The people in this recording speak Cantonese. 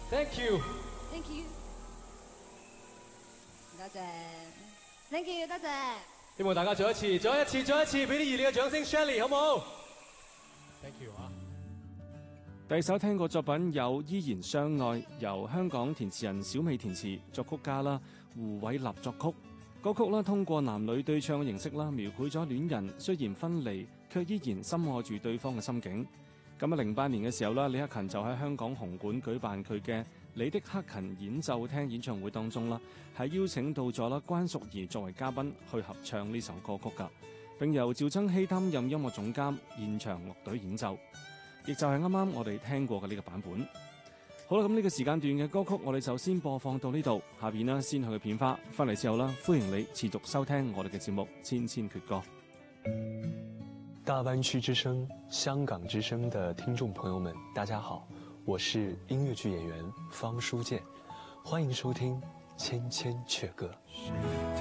Thank you。 Thank you。多謝。Thank you，多謝。 希望大家再一次，俾啲熱烈嘅掌聲 ，Shelly 好唔好 ？Thank you 啊！ 第首聽過作品有《依然相愛》，由香港填詞人小美填詞，作曲家啦胡偉立作曲。歌曲啦通過男女對唱嘅形式啦，描繪咗戀人雖然分離，卻依然深愛住對方嘅心境。咁喺08年嘅時候啦，李克勤就喺香港紅館舉辦佢嘅你的克勤演奏廳演唱會當中啦，係邀請到咗啦關淑怡作為嘉賓去合唱呢首歌曲㗎，並由趙增熹擔任音樂總監，現場樂隊演奏，亦就係啱啱我哋聽過嘅呢個版本。好啦，咁呢個時間段嘅歌曲我哋就先播放到呢度，下邊啦先去片花，翻嚟之後啦，歡迎你持續收聽我哋嘅節目《千千闕歌》。 大灣區之聲、香港之聲的聽眾朋友們，大家好，我是音樂劇演員方書劍，歡迎收聽《千千闕歌》。